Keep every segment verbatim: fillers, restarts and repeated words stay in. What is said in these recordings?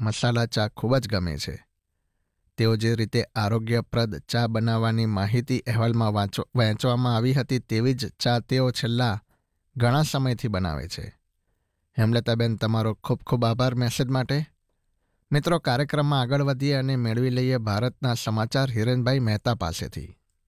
મસાલા ચા ખૂબ જ ગમે છે. તેઓ જે રીતે આરોગ્યપ્રદ ચા બનાવવાની માહિતી અહેવાલમાં વાંચો વહેંચવામાં આવી હતી તેવી જ ચા તેઓ છેલ્લા ઘણા સમયથી બનાવે છે. હેમલતાબેન, તમારો ખૂબ ખૂબ આભાર મેસેજ માટે. મિત્રો, કાર્યક્રમમાં આગળ વધીએ અને મેળવી લઈએ ભારતના સમાચાર હિરેનભાઈ મહેતા પાસેથી.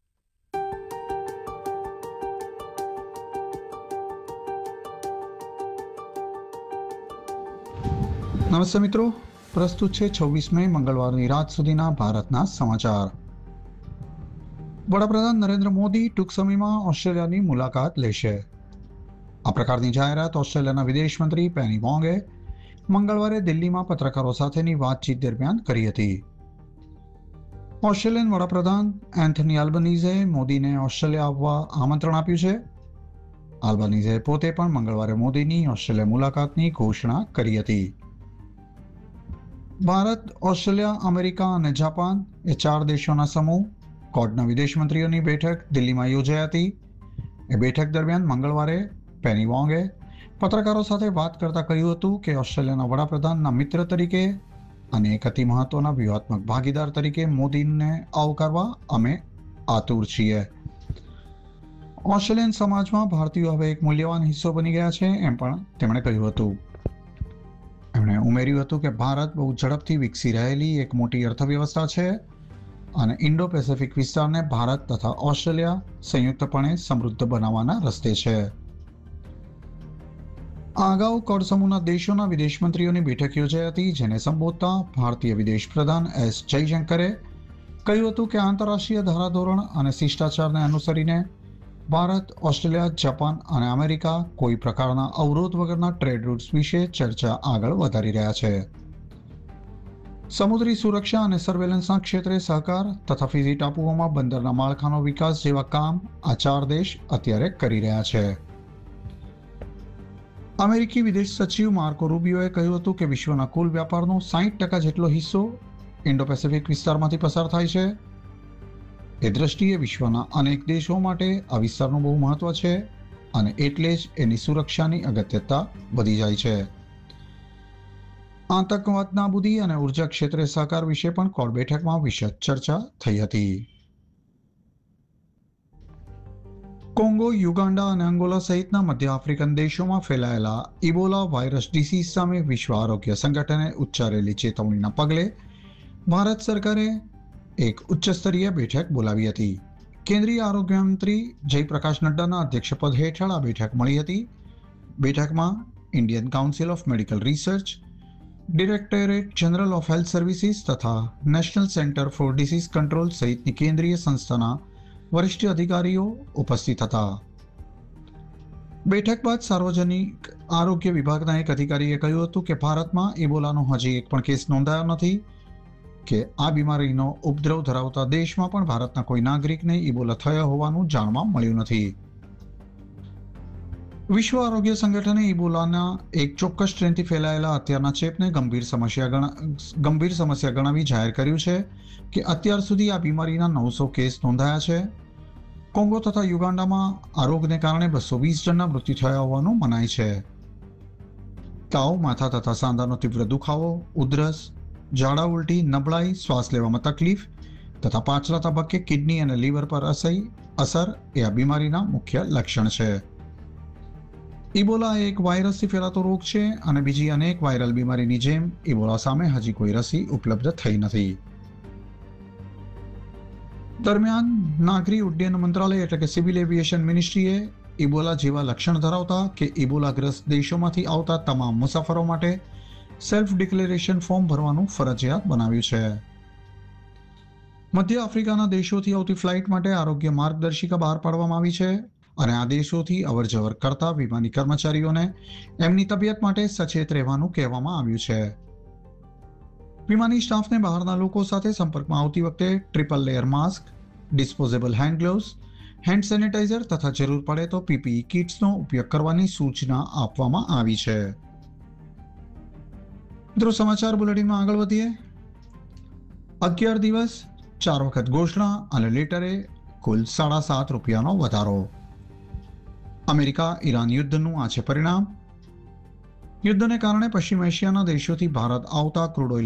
નમસ્તે મિત્રો, પ્રસ્તુત છે છવ્વીસ મે મંગળવારની રાત સુધીના ભારતના સમાચાર. વડાપ્રધાન નરેન્દ્ર મોદી ટૂંક સમયમાં ઓસ્ટ્રેલિયાની મુલાકાત લેશે. આ પ્રકારની જાહેરાત ઓસ્ટ્રેલિયાના વિદેશ મંત્રી પેની વોંગે મંગળવારે દિલ્હીમાં પત્રકારો સાથેની વાતચીત દરમિયાન કરી હતી. ઓસ્ટ્રેલિયન વડાપ્રધાન એન્થની આલ્બનીઝે મોદીને ઓસ્ટ્રેલિયા આવવા આમંત્રણ આપ્યું છે. આલ્બનીઝે પોતે પણ મંગળવારે મોદીની ઓસ્ટ્રેલિયા મુલાકાતની ઘોષણા કરી હતી. ભારત, ઓસ્ટ્રેલિયા, અમેરિકા અને જાપાન એ ચાર દેશોના સમૂહ ક્વાડના વિદેશ મંત્રીઓની બેઠક દિલ્હીમાં યોજાઈ હતી. એ બેઠક દરમિયાન મંગળવારે પેની વોંગે પત્રકારો સાથે વાત કરતા કહ્યું હતું કે ઓસ્ટ્રેલિયાના વડાપ્રધાનના મિત્ર તરીકે અને એક અતિ મહત્વના વ્યૂહાત્મક ભાગીદાર તરીકે મોદીને આવકારવા અમે આતુર છીએ. ઓસ્ટ્રેલિયન સમાજમાં ભારતીયો હવે એક મૂલ્યવાન હિસ્સો બની ગયા છે એમ પણ તેમણે કહ્યું હતું. એમણે ઉમેર્યું હતું કે ભારત બહુ ઝડપથી વિકસી રહેલી એક મોટી અર્થવ્યવસ્થા છે અને ઇન્ડો પેસિફિક વિસ્તારને ભારત તથા ઓસ્ટ્રેલિયા સંયુક્તપણે સમૃદ્ધ બનાવવાના રસ્તે છે. આ અગાઉ ક્વાડ સમૂહના દેશોના વિદેશ મંત્રીઓની બેઠક યોજાઈ હતી, જેને સંબોધતા ભારતીય વિદેશ પ્રધાન એસ જયશંકરે કહ્યું હતું કે આંતરરાષ્ટ્રીય ધારાધોરણ અને શિષ્ટાચારને અનુસરીને ભારત, ઓસ્ટ્રેલિયા, જાપાન અને અમેરિકા કોઈ પ્રકારના અવરોધ વગરના ટ્રેડ રૂટ્સ વિશે ચર્ચા આગળ વધારી રહ્યા છે. સમુદ્રી સુરક્ષા અને સર્વેલન્સના ક્ષેત્રે સહકાર તથા ફિજી ટાપુઓમાં બંદરના માળખાનો વિકાસ જેવા કામ આ ચાર દેશ અત્યારે કરી રહ્યા છે. અમેરિકી વિદેશ સચિવ માર્કો રૂબિયોએ કહ્યું હતું કે વિશ્વના કુલ વ્યાપારનો સાહીઠ ટકા જેટલો હિસ્સો ઇન્ડો પેસિફિક વિસ્તારમાંથી પસાર થાય છે. એ દ્રષ્ટિએ વિશ્વના અનેક દેશો માટે આ વિસ્તારનું બહુ મહત્વ છે અને એટલે જ એની સુરક્ષાની અગત્યતા વધી જાય છે. આતંકવાદ નાબૂદી અને ઉર્જા ક્ષેત્રે સહકાર વિશે પણ ક્વાડ બેઠકમાં વિશદ ચર્ચા થઈ હતી. કોંગો, યુગાન્ડા અને અંગોલા સહિતના મધ્ય આફ્રિકન દેશોમાં ફેલાયેલા ઇબોલા વાયરસ ડિસીઝ સામે વિશ્વ આરોગ્ય સંગઠને ઉચ્ચારેલી ચેતવણીના પગલે ભારત સરકારે એક ઉચ્ચસ્તરીય બેઠક બોલાવી હતી. કેન્દ્રીય આરોગ્ય મંત્રી જયપ્રકાશ નડ્ડાના અધ્યક્ષપદ હેઠળ આ બેઠક મળી હતી. બેઠકમાં Indian council of medical research, directorate general of health services તથા national centre for disease control સહિતની કેન્દ્રીય સંસ્થાના વરિષ્ઠ અધિકારીઓ ઉપસ્થિત હતા. બેઠક બાદ સાર્વજનિક આરોગ્ય વિભાગના એક અધિકારીએ કહ્યું હતું કે ભારતમાં ઇબોલાનો હજી એક પણ કેસ નોંધાયો નથી કે આ બીમારીનો ઉપદ્રવ ધરાવતા દેશમાં પણ ભારતના કોઈ નાગરિકને ઇબોલા થયો હોવાનું જાણવા મળ્યું નથી. વિશ્વ આરોગ્ય સંગઠને ઇબોલાના એક ચોક્કસ સ્ટ્રેનથી ફેલાયેલા અત્યારના ચેપને ગંભીર સમસ્યા ગણા ગંભીર સમસ્યા ગણાવી જાહેર કર્યું છે કે અત્યાર સુધી આ બીમારીના નવસો કેસ નોંધાયા છે. કોંગો તથા યુગાન્ડામાં આ રોગને કારણે બસો વીસ જણના મૃત્યુ થયા હોવાનું મનાય છે. તાવ, માથા તથા સાંધાનો તીવ્ર દુખાવો, ઉધરસ, ઝાડા ઉલટી, નબળાઈ, શ્વાસ લેવામાં તકલીફ તથા પાછલા તબક્કે કિડની અને લીવર પર અસહ્ય અસર એ આ બીમારીના મુખ્ય લક્ષણ છે. ઇબોલા એક વાયરસથી ફેલાતો રોગ છે અને બીજી અનેક વાયરલ બીમારીની જેમ ઇબોલા સામે હજી કોઈ રસી ઉપલબ્ધ થઈ નથી. દરમિયાન નાગરી ઉડ્ડયન મંત્રાલય એટલે કે સિવિલ એવિએશન મિનિસ્ટ્રીએ ઇબોલા જેવા લક્ષણ ધરાવતા કે ઇબોલાગ્રસ્ત દેશોમાંથી આવતા તમામ મુસાફરો માટે સેલ્ફ ડિક્લેરેશન ફોર્મ ભરવાનું ફરજિયાત બનાવ્યું છે. મધ્ય આફ્રિકાના દેશોથી આવતી ફ્લાઇટ માટે આરોગ્ય માર્ગદર્શિકા બહાર પાડવામાં આવી છે અને આ દેશોથી અવરજવર કરતા વિમાની કર્મચારીઓને એમની તબિયત માટે સચેત રહેવાનું કહેવામાં આવ્યું છે. વિમાની સ્ટાફને બહારના લોકો સાથે સંપર્કમાં આવતી વખતે triple layer mask, disposable hand gloves, hand sanitiser તથા જરૂર પડે તો પીપીઈ કિટ્સનો ઉપયોગ કરવાની સૂચના આપવામાં આવી છે. મિત્રો, સમાચાર બુલેટિનમાં આગળ વધીએ. અગિયાર દિવસ, ચાર વખત ઘોષણા અને લીટરે કુલ સાડા સાત રૂપિયાનો વધારો. અમેરિકા ઈરાન યુદ્ધનું આ છે પરિણામ. યુદ્ધને કારણે પશ્ચિમ એશિયાના દેશોથી ભારત આવતા ક્રૂડ ઓઇલ